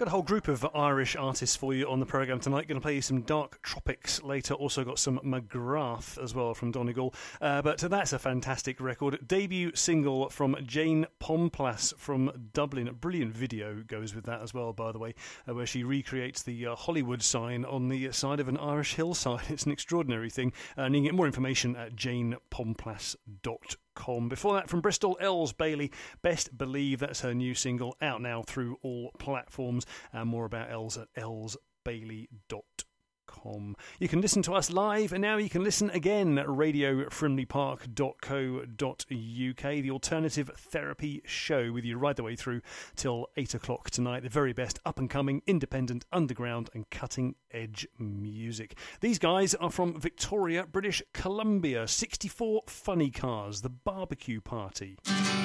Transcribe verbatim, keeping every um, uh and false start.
Got a whole group of Irish artists for you on the programme tonight. Going to play you some Dark Tropics later. Also got some McGrath as well from Donegal. Uh, but that's a fantastic record. Debut single from Jane Pomplass from Dublin. A brilliant video goes with that as well, by the way, uh, where she recreates the uh, Hollywood sign on the side of an Irish hillside. It's an extraordinary thing. Uh, and you can get more information at jane pomplass dot com. Before that, from Bristol, Els Bailey, Best Believe. That's her new single, out now through all platforms. And more about Els at els bailey dot com. You can listen to us live, and now you can listen again at radio frimley park dot co dot uk, the alternative therapy show, with you right the way through till eight o'clock tonight. The very best up-and-coming, independent, underground and cutting-edge music. These guys are from Victoria, British Columbia. sixty-four Funny Cars, the Barbecue Party.